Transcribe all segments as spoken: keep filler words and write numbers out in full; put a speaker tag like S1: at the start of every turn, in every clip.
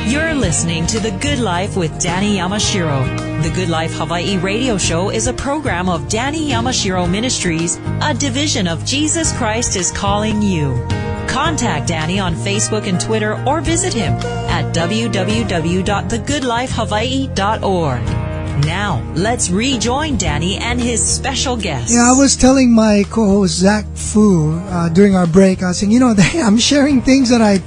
S1: You're listening to The Good Life with Danny Yamashiro. The Good Life Hawaii radio show is a program of Danny Yamashiro Ministries, a division of Jesus Christ is Calling You. Contact Danny on Facebook and Twitter or visit him at w w w dot the good life hawaii dot org. Now, let's rejoin Danny and his special guest.
S2: Yeah, I was telling my co-host Zach Fu uh, during our break, I was saying, you know, I'm sharing things that I,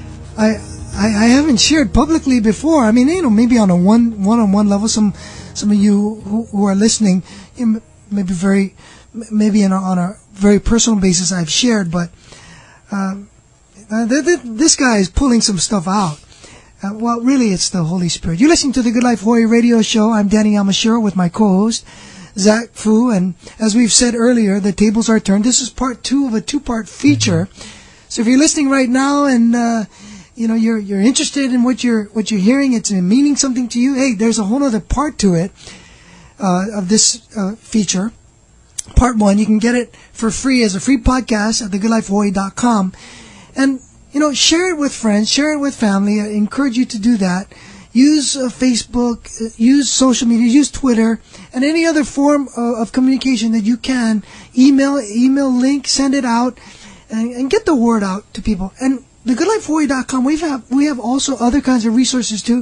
S2: I, I, I haven't shared publicly before. I mean, you know, maybe on a one one-on-one level, some some of you who, who are listening, you know, maybe very, maybe in a, on a very personal basis, I've shared, but uh, uh, th- th- this guy is pulling some stuff out. Uh, well, really, it's the Holy Spirit. You're listening to the Good Life Hawaii radio show. I'm Danny Yamashiro with my co-host, Zach Fu. And as we've said earlier, the tables are turned. This is part two of a two-part feature. Mm-hmm. So if you're listening right now and, uh, you know, you're you're interested in what you're what you're hearing, it's meaning something to you, hey, there's a whole other part to it, uh, of this uh, feature. Part one, you can get it for free as a free podcast at the good life hawaii dot com. And you know, share it with friends, share it with family. I encourage you to do that. Use uh, Facebook, uh, use social media, use Twitter, and any other form of, of communication that you can. Email, email link, send it out, and, and get the word out to people. And the good life hawaii dot com, we have we have also other kinds of resources too.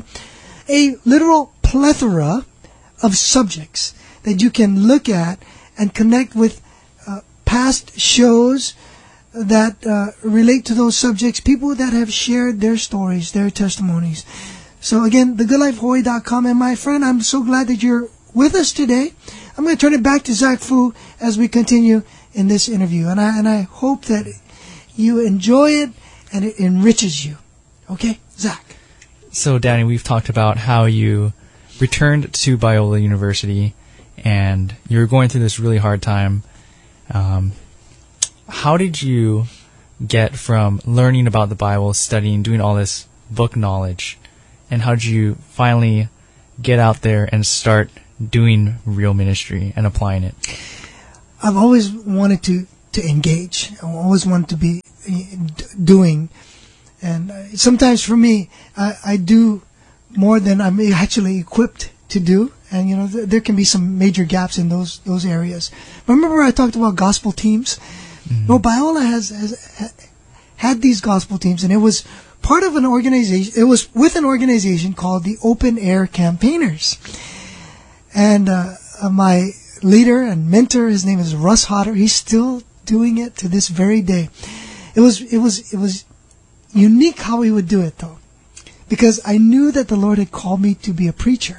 S2: A literal plethora of subjects that you can look at and connect with uh, past shows that uh, relate to those subjects, people that have shared their stories, their testimonies. So again, the good life hawaii dot com. And my friend, I'm so glad that you're with us today. I'm going to turn it back to Zach Fu as we continue in this interview. And I and I hope that you enjoy it and it enriches you. Okay, Zach.
S3: So Danny, we've talked about how you returned to Biola University and you were going through this really hard time. Um, How did you get from learning about the Bible, studying, doing all this book knowledge, and how did you finally get out there and start doing real ministry and applying it?
S2: I've always wanted to, to engage. I always wanted to be doing. And sometimes for me, I, I do more than I'm actually equipped to do. And, you know, th- there can be some major gaps in those those areas. Remember I talked about gospel teams? Mm-hmm. No, Biola has, has ha, had these gospel teams, and it was part of an organization. It was with an organization called the Open Air Campaigners. And uh, uh, my leader and mentor, his name is Russ Hodder. He's still doing it to this very day. It was it was it was unique how he would do it, though, because I knew that the Lord had called me to be a preacher,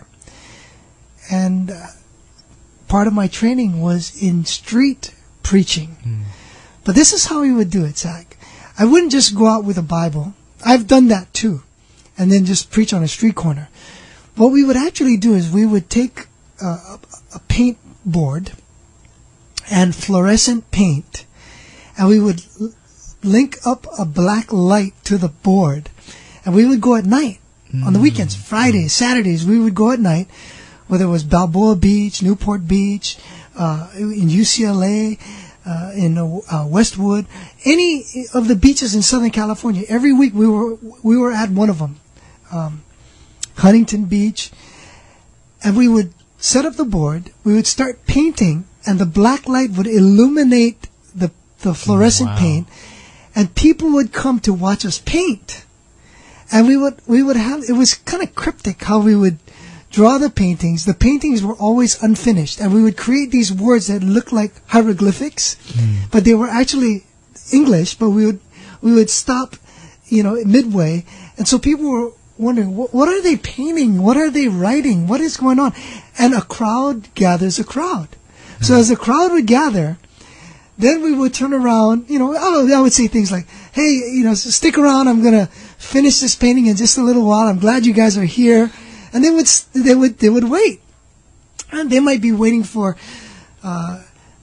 S2: and uh, part of my training was in street preaching. Mm. But this is how he would do it, Zach. I wouldn't just go out with a Bible. I've done that too. And then just preach on a street corner. What we would actually do is we would take uh, a paint board and fluorescent paint, and we would l- link up a black light to the board. And we would go at night. Mm. On the weekends, Fridays, Saturdays, we would go at night, whether it was Balboa Beach, Newport Beach, uh, in U C L A, Uh, in uh, Westwood, any of the beaches in Southern California. Every week we were we were at one of them, um, Huntington Beach, and we would set up the board. We would start painting, and the black light would illuminate the the fluorescent wow. paint, and people would come to watch us paint. And we would we would have it was kind of cryptic how we would draw the paintings. The paintings were always unfinished, and we would create these words that looked like hieroglyphics, mm. but they were actually English. But we would we would stop, you know, midway, and so people were wondering, what, what are they painting? What are they writing? What is going on? And a crowd gathers a crowd. Mm. So as the crowd would gather, then we would turn around. You know, I would say things like, "Hey, you know, stick around. I'm gonna finish this painting in just a little while. I'm glad you guys are here." And they would they would they would wait, and they might be waiting for, uh,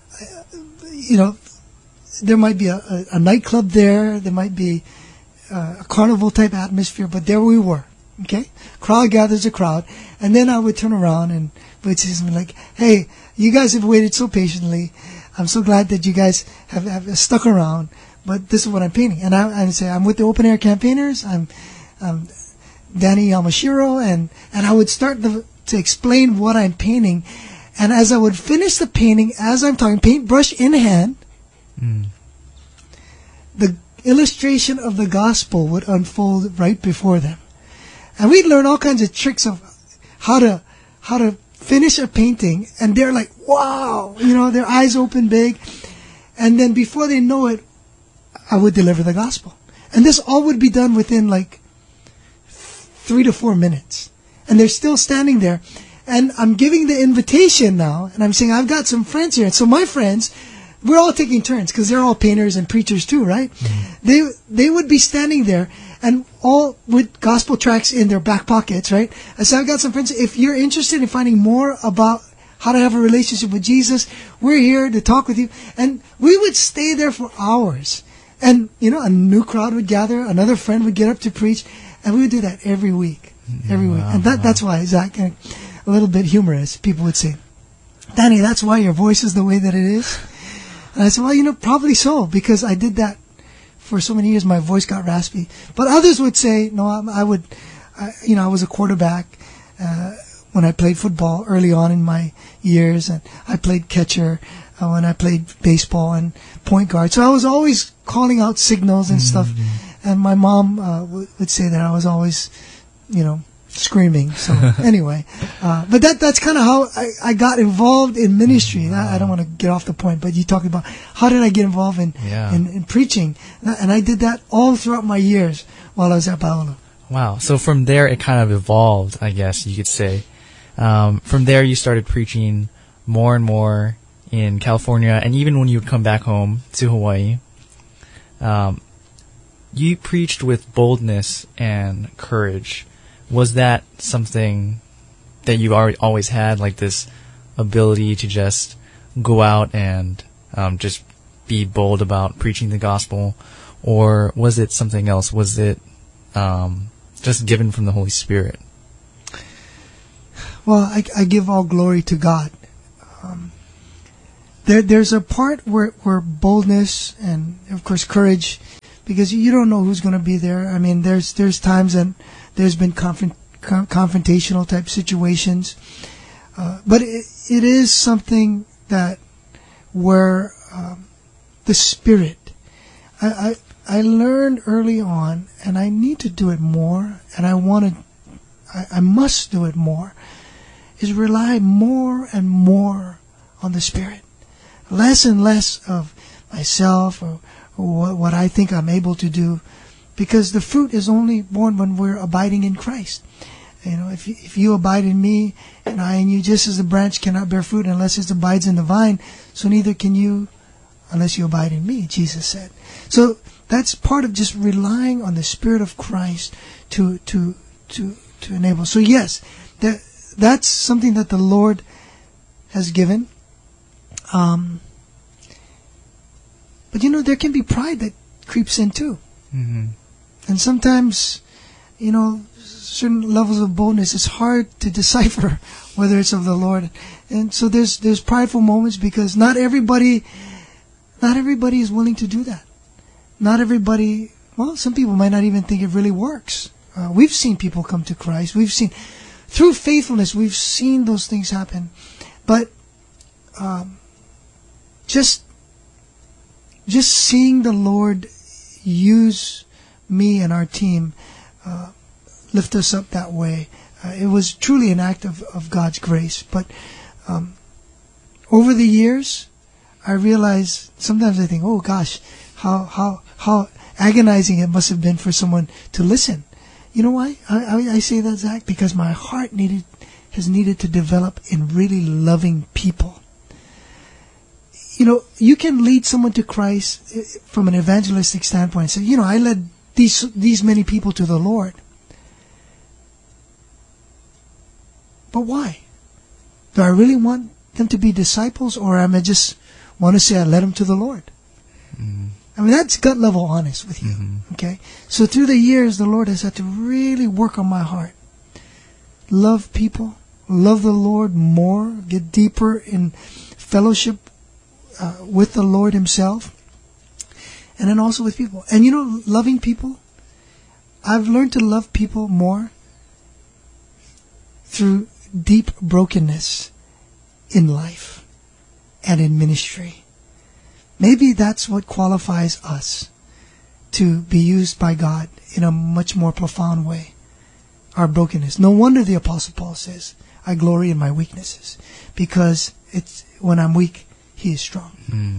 S2: you know, there might be a, a, a nightclub there. There might be uh, a carnival type atmosphere. But there we were. Okay, crowd gathers a crowd, and then I would turn around and would say something like, "Hey, you guys have waited so patiently. I'm so glad that you guys have, have stuck around. But this is what I'm painting." And I, I would say, "I'm with the Open Air Campaigners. I'm." Um, Danny Yamashiro, and, and I would start the, to explain what I'm painting. And as I would finish the painting, as I'm talking, paintbrush in hand, mm. the illustration of the gospel would unfold right before them. And we'd learn all kinds of tricks of how to how to finish a painting, and they're like, wow, you know, their eyes open big. And then before they know it, I would deliver the gospel. And this all would be done within like three to four minutes. And they're still standing there. And I'm giving the invitation now, and I'm saying, I've got some friends here. And so my friends, we're all taking turns, because they're all painters and preachers too, right? Mm-hmm. They they would be standing there, and all with gospel tracts in their back pockets, right? And so I've got some friends. If you're interested in finding more about how to have a relationship with Jesus, we're here to talk with you. And we would stay there for hours. And, you know, a new crowd would gather, another friend would get up to preach, and we would do that every week. Every wow, week. And that, wow. that's why, Zach, a little bit humorous, people would say, Danny, that's why your voice is the way that it is? And I said, well, you know, probably so, because I did that for so many years, my voice got raspy. But others would say, no, I, I would, I, you know, I was a quarterback uh, when I played football early on in my years, and I played catcher uh, when I played baseball and point guard. So I was always calling out signals and stuff. Mm-hmm. And my mom uh, w- would say that I was always, you know, screaming. So anyway, uh, but that that's kind of how I, I got involved in ministry. Wow. I, I don't want to get off the point, but you talking about how did I get involved in yeah. in, in preaching, and I did that all throughout my years while I was at Biola.
S3: Wow. So from there, it kind of evolved, I guess you could say. Um, from there, you started preaching more and more in California, and even when you would come back home to Hawaii, um, you preached with boldness and courage. Was that something that you already always had, like this ability to just go out and um, just be bold about preaching the gospel, or was it something else? Was it um, just given from the Holy Spirit?
S2: Well, I, I give all glory to God. Um, there, there's a part where, where boldness and, of course, courage, because you don't know who's going to be there. I mean, there's there's times that there's been confront, con- confrontational type situations, uh, but it, it is something that where um, the Spirit. I, I I learned early on, and I need to do it more, and I want to. I, I must do it more. Is rely more and more on the Spirit, less and less of myself or, or what, what I think I'm able to do. Because the fruit is only born when we're abiding in Christ. You know, if you, if you abide in me and I in you, just as the branch cannot bear fruit unless it abides in the vine, so neither can you unless you abide in me, Jesus said. So that's part of just relying on the Spirit of Christ to to to to enable. So yes, that that's something that the Lord has given. Um, but you know, there can be pride that creeps in too. Mm-hmm. And sometimes, you know, certain levels of boldness, it's hard to decipher whether it's of the Lord. And so there's there's prideful moments because not everybody, not everybody is willing to do that. Not everybody, well, some people might not even think it really works. Uh, we've seen people come to Christ. We've seen, through faithfulness, we've seen those things happen. But um, just, just seeing the Lord use me and our team, uh, lift us up that way. Uh, it was truly an act of, of God's grace. But um, over the years, I realize sometimes I think, oh gosh, how how how agonizing it must have been for someone to listen. You know why I, I, I say that, Zach? Because my heart needed has needed to develop in really loving people. You know, you can lead someone to Christ from an evangelistic standpoint and say, you know, I led these these many people to the Lord. But why? Do I really want them to be disciples, or am I just want to say I led them to the Lord? Mm-hmm. I mean, that's gut level honest with you. Mm-hmm. Okay? So through the years, the Lord has had to really work on my heart. Love people, love the Lord more, get deeper in fellowship uh, with the Lord Himself, and then also with people. And you know, loving people, I've learned to love people more through deep brokenness in life and in ministry. Maybe that's what qualifies us to be used by God in a much more profound way. Our brokenness. No wonder the Apostle Paul says, I glory in my weaknesses, because it's when I'm weak, He is strong.
S3: Mm.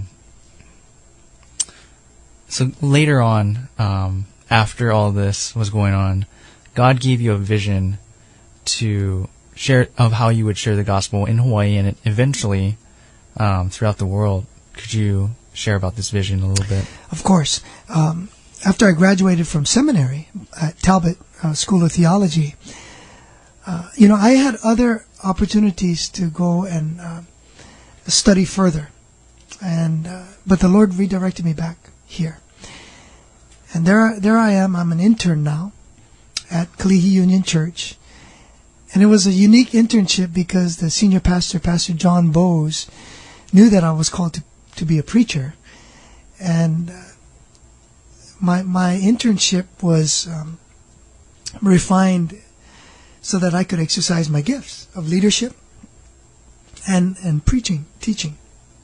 S3: So later on, um, after all this was going on, God gave you a vision to share of how you would share the gospel in Hawaii and eventually um, throughout the world. Could you share about this vision a little bit?
S2: Of course. Um, after I graduated from seminary at Talbot uh, School of Theology, uh, you know, I had other opportunities to go and uh, study further, and uh, but the Lord redirected me back here. And there, there I am. I'm an intern now at Kalihi Union Church. And it was a unique internship because the senior pastor, Pastor John Bowes, knew that I was called to, to be a preacher. And uh, my my internship was um, refined so that I could exercise my gifts of leadership and, and preaching, teaching.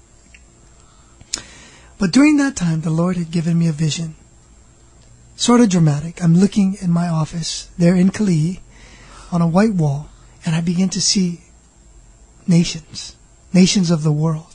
S2: But during that time, the Lord had given me a vision. Sort of dramatic. I'm looking in my office there in Kalihi on a white wall, and I begin to see nations, nations of the world.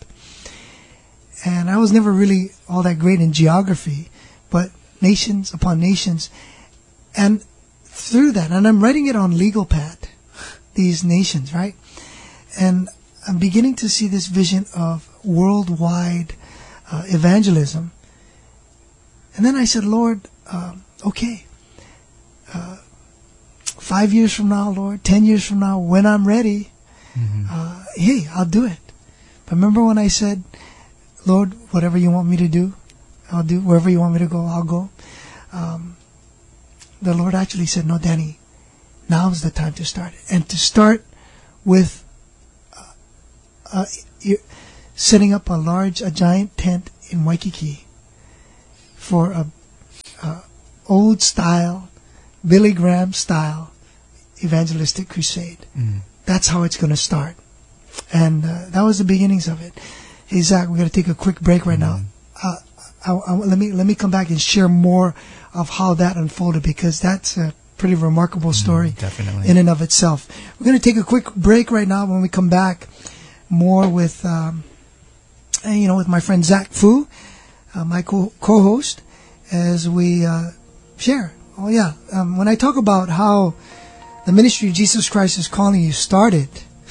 S2: And I was never really all that great in geography, but nations upon nations. And through that, and I'm writing it on legal pad, these nations, right? And I'm beginning to see this vision of worldwide uh, evangelism. And then I said, Lord, um, okay, uh, five years from now, Lord, ten years from now, when I'm ready, mm-hmm. uh, hey, I'll do it. But remember when I said, Lord, whatever you want me to do, I'll do. Wherever you want me to go, I'll go. Um, the Lord actually said, no, Danny, now's the time to start it. And to start with uh, uh, setting up a large, a giant tent in Waikiki for a, a old style, Billy Graham style evangelistic crusade. Mm. That's how it's going to start. And uh, that was the beginnings of it. Hey, Zach, we're going to take a quick break right mm. now. Uh, I, I, let me let me come back and share more of how that unfolded, because that's a pretty remarkable story
S3: mm, definitely.
S2: in and of itself. We're going to take a quick break right now. When we come back, more with um, you know with my friend Zach Fu, uh, my co- co-host, as we uh, share. Oh yeah, um, when I talk about how the ministry of Jesus Christ is Calling You started,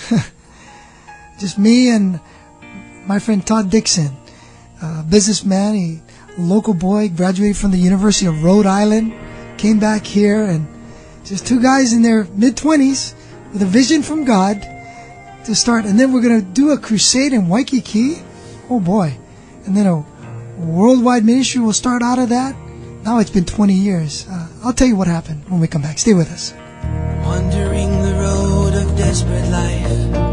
S2: just me and my friend Todd Dixon, a businessman, he, a local boy, graduated from the University of Rhode Island, came back here, and just two guys in their mid-twenties with a vision from God to start. And then we're going to do a crusade in Waikiki. Oh boy. And then a worldwide ministry will start out of that. Now it's been twenty years. Uh, I'll tell you what happened when we come back. Stay with us.
S4: Wandering the road of desperate life,